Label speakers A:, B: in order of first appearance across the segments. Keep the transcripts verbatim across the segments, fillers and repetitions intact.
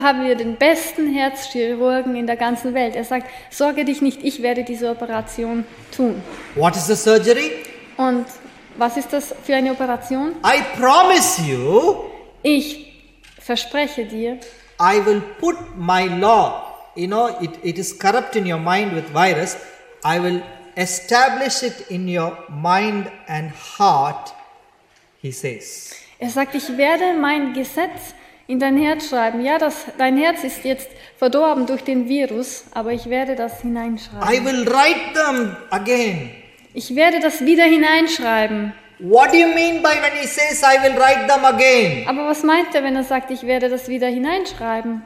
A: haben wir den besten Herzchirurgen in der ganzen Welt. Er sagt, sorge dich nicht, ich werde diese Operation tun.
B: What is the surgery?
A: Und was ist das für eine Operation?
B: I promise you,
A: Ich verspreche dir,
B: I will put my law, you know, it, it is corrupt in your mind with virus. I will establish it in your mind and heart, he says.
A: er sagt, ich werde mein Gesetz in dein Herz schreiben. Ja, das, dein Herz ist jetzt verdorben durch den Virus, aber ich werde das
B: I
A: hineinschreiben.
B: will write them again.
A: Ich werde das wieder hineinschreiben.
B: What do you mean by when he says I will write them again?
A: Aber was meint er, wenn er sagt, ich werde das wieder hineinschreiben?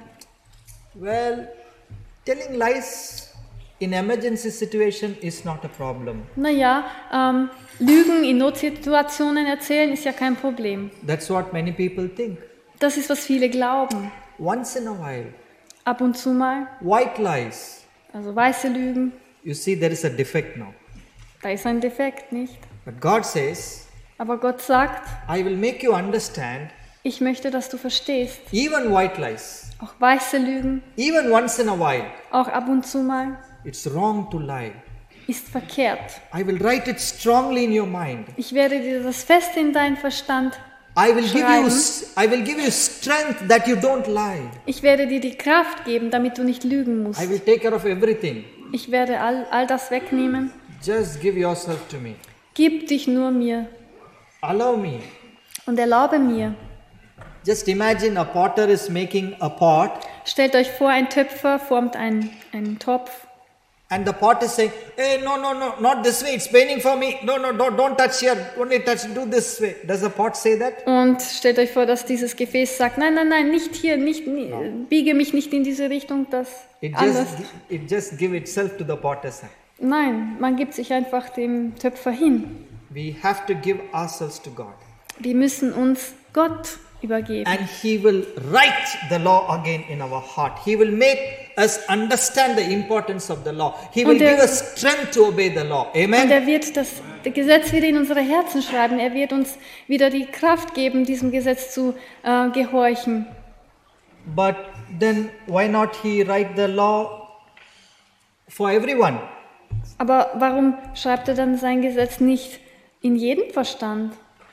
B: Well, telling lies in emergency situation is not a problem.
A: Naja, ähm, Lügen in Notsituationen erzählen ist ja kein Problem.
B: That's what many people think.
A: Das ist, was viele glauben.
B: Once in a while,
A: Ab und zu mal,
B: white lies.
A: also weiße Lügen,
B: You see, there is a defect now.
A: da ist ein Defekt, nicht?
B: But God says,
A: Aber Gott sagt,
B: I will make you understand
A: ich möchte, dass du verstehst,
B: even white lies,
A: auch weiße Lügen,
B: even once in a while,
A: auch ab und zu mal,
B: it's wrong to lie.
A: ist verkehrt.
B: I will write it strongly in your mind.
A: Ich werde dir das fest in deinen Verstand
B: I will give you,
A: schreiben.
B: I will give you strength that you don't lie.
A: Ich werde dir die Kraft geben, damit du nicht lügen musst.
B: I will take care of everything.
A: Ich werde all, all das wegnehmen.
B: Just give yourself to me.
A: Gib dich nur mir
B: Allow me.
A: und erlaube mir.
B: Just imagine a potter is making a pot
A: Stellt euch vor, ein Töpfer formt einen, einen Topf
B: and the pot is saying, hey, no, no, no, not this way, it's paining for me. No, no, don't, don't touch here, only touch, do this way. Does the pot say that?
A: und stellt euch vor, dass dieses Gefäß sagt, nein, nein, nein, nicht hier, nicht, nie, biege mich nicht in diese Richtung, das
B: It
A: anders.
B: just, it just give itself to the potter's hand.
A: Nein, man gibt sich einfach dem Töpfer hin.
B: We have to give ourselves to God.
A: Wir müssen uns Gott übergeben.
B: And He will write the law again in our heart. He will make us understand the importance of the law. He will
A: Und er-
B: give us strength to obey the law.
A: Und
B: Amen.
A: er wird das Gesetz wieder in unsere Herzen schreiben. Er wird uns wieder die Kraft geben, diesem Gesetz zu äh, gehorchen.
B: But then why not He write the law for everyone?
A: Aber warum schreibt er dann sein Gesetz nicht in jedem Verstand?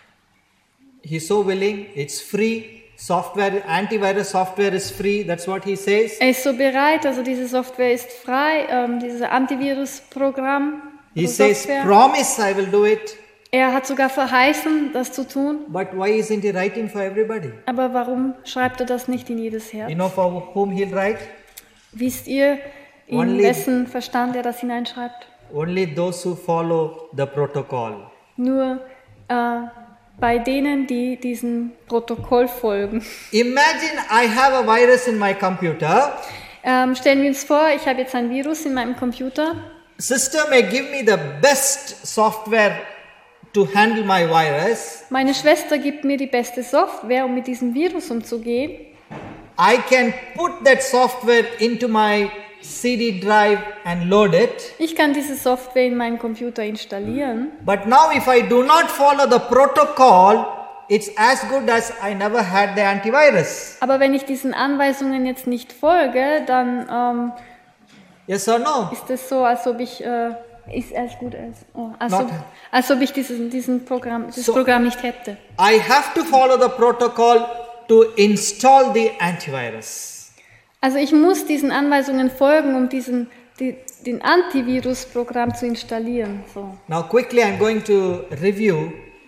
B: He's so willing. It's free. Software, antivirus software is free. That's what He says.
A: Er ist so bereit, also diese Software ist frei, ähm, dieses Antivirus-Programm.
B: He
A: also
B: says,
A: Software.
B: promise I will do it.
A: Er hat sogar verheißen, das zu tun.
B: But why isn't He writing for everybody?
A: Aber warum schreibt er das nicht in jedes Herz?
B: You know for whom He'll write?
A: Wisst ihr, in
B: Only-
A: wessen Verstand er das hineinschreibt?
B: Only those who follow the protocol.
A: Nur äh, bei denen, die diesem Protokoll folgen.
B: Imagine I have a virus in my computer.
A: Ähm, stellen wir uns vor, ich habe jetzt ein Virus in meinem Computer.
B: System may give me the best software to handle my virus.
A: Meine Schwester gibt mir die beste Software, um mit diesem Virus umzugehen.
B: I can put that software into my C D drive and load it.
A: Ich kann diese Software in meinen Computer installieren.
B: But now if I do not follow the protocol, it's as good as I never had the antivirus.
A: Aber wenn ich diesen Anweisungen jetzt nicht folge, dann ähm,
B: Yes or no?
A: ist es so, als ob ich äh, ist as good as, oh, als,
B: Not-
A: ob, als ob ich diesen, diesen Programm, dieses
B: So-
A: Programm nicht hätte.
B: I have to follow the protocol to install the antivirus.
A: Also ich muss diesen Anweisungen folgen, um diesen die, den Antivirus-Programm zu installieren. So.
B: Now quickly I'm going to review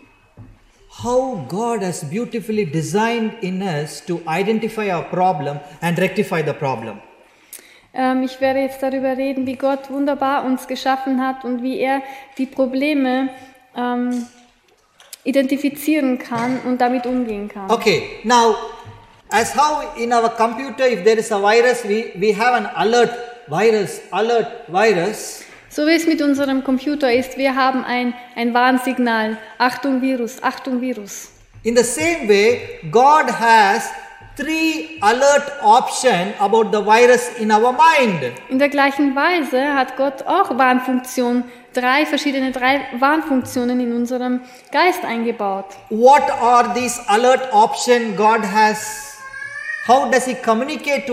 B: how God has beautifully designed in us to identify our problem and rectify the problem.
A: Ähm, ich werde jetzt darüber reden, wie Gott wunderbar uns geschaffen hat und wie er die Probleme ähm, identifizieren kann und damit umgehen kann.
B: Okay, now as how in our computer if there is a virus we, we have an alert virus, alert virus.
A: So wie es mit unserem Computer ist, wir haben ein, ein Warnsignal. Achtung Virus, Achtung Virus.
B: In the same way, God has three alert option about the virus in our mind.
A: In der gleichen Weise hat Gott auch Warnfunktionen, drei verschiedene drei Warnfunktionen in unserem Geist eingebaut.
B: What are these alert option God has How does he communicate to